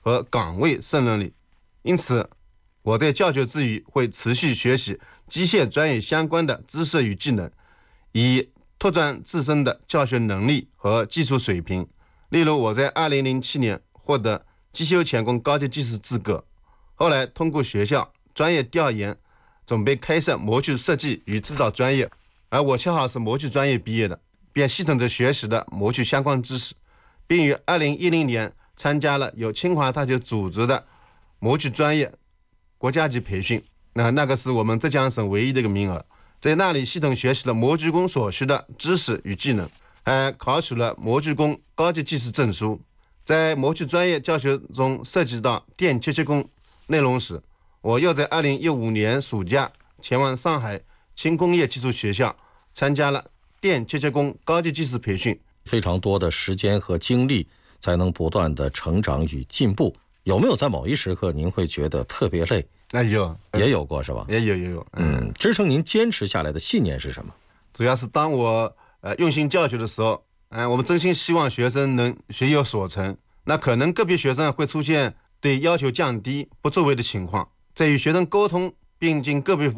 和岗位胜任力。因此，我在教学之余会持续学习机械专业相关的知识与技能，以拓展自身的教学能力和技术水平。例如，我在2007年获得机修钳工高级技师资格，后来通过学校专业调研，准备开设模具设计与制造专业，而我恰好是模具专业毕业的，便系统地学习了模具相关知识，并于2010年参加了由清华大学组织的模具专业国家级培训。那个是我们浙江省唯一的一个名额，在那里系统学习了模具工所需的知识与技能，还考取了模具工高级技师证书。在模具专业教学中涉及到电切工内容时，我又在2015年暑假前往上海轻工业技术学校参加了电切工高级技师培训。 非常多的时间和精力才能不断的成长与进步。有没有在某一时刻您会觉得特别累？也有过是吧？ 也有。 支撑您坚持下来的信念是什么？ 主要是当我用心教学的时候，我们真心希望学生能学有所成。那可能个别学生会出现对要求降低、不作为的情况，在与学生沟通并经个别